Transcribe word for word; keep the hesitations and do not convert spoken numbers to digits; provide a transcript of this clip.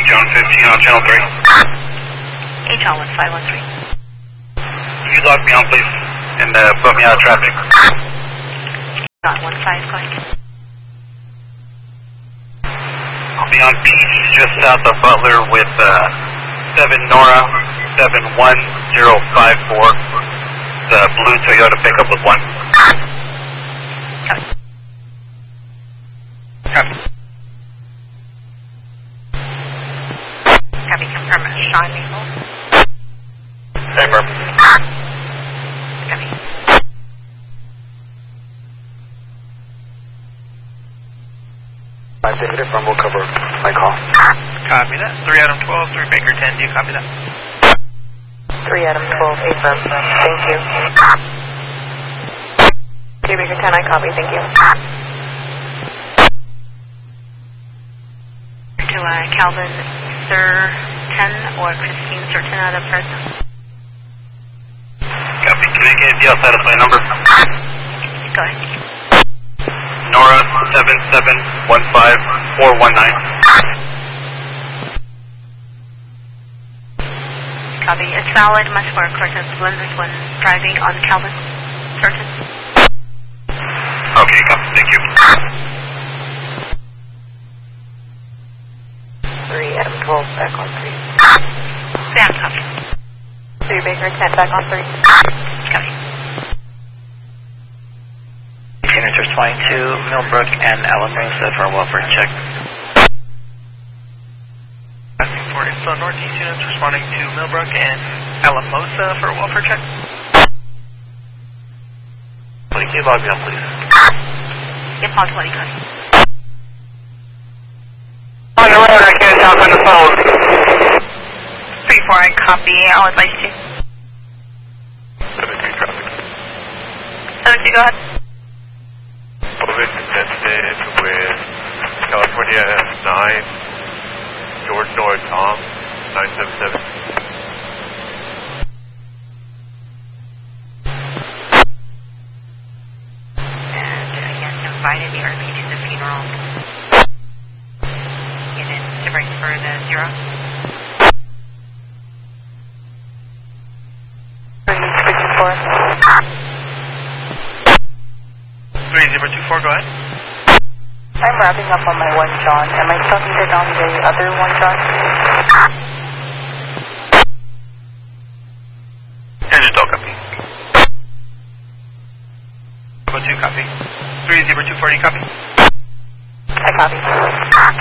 John fifteen on channel three. H L one five one three. Can you log me on, please, and uh, put me out of traffic? John one five, go ahead. I'll be on Peach just south of Butler with uh, seven Nora seven one zero five four. The blue Toyota pickup with one. Copy. Copy. Copy, confirm it. Sean Maple. Confirm. Copy. five David, if we'll cover my call. Copy that. three Adam twelve, three Baker ten, do you copy that? three Adam twelve, affirm. Thank you. three Baker ten, I copy, thank you. To uh, Calvin Sir ten or Christine Sir ten out of Fresno. Copy. Communicate the outside of my number. Go ahead. Nora seven seven one five four one nine. Copy. It's valid. Must work. Cortez Blizzard when driving on Calvin. Certain. Okay, copy. Thank you. three Adam twelve, back on three. Sam, copy. three Baker ten, back on three. Copy. Units responding to Millbrook and Alamosa for a welfare check. Asking for info northeast units responding to Millbrook and Alamosa for a welfare check. Can you log me on, please? Yep, I'll tell you, copy. On the road, I can't talk on the phone. three four, I copy. I'll advise you. seven three traffic. seven two, go ahead. Moving contested with California F nine, George North Tom, nine seven seven. And again, invited the R P to the funeral. Unit to bring for the zero. three two four. three zero two four, go ahead. I'm wrapping up on my one John. Am I still needed on the other one John? Engine still copy. Go two, copy. three zero two four, you copy? I copy.